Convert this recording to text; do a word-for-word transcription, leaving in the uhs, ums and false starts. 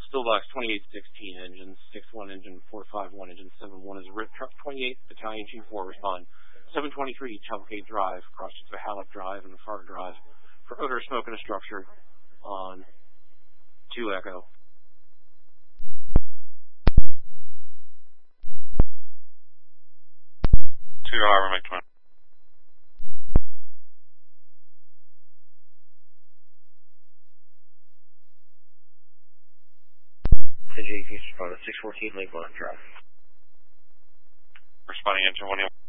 Stillbox twenty-eight sixteen, engine six one, engine four five one, engine seven one is R I P Truck twenty-eight, Battalion G four, respond. seven twenty-three, Cavalcade Drive, cross to the Halleck Drive and the Far Drive for odor, smoke, and a structure on two Echo. two hour, make twenty. J P responded six fourteen Lake Line Drive. Responding engine one.